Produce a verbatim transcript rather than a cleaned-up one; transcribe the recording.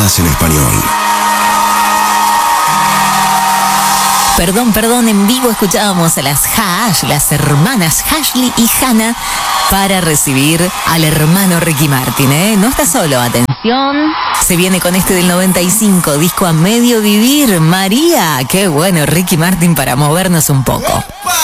baladas en español. Perdón, perdón, en vivo escuchábamos a las Hash, las hermanas Ashley y Hannah, para recibir al hermano Ricky Martin, ¿eh? No está solo, atención. Se viene con este del noventa y cinco, disco A Medio Vivir. María, qué bueno, Ricky Martin para movernos un poco.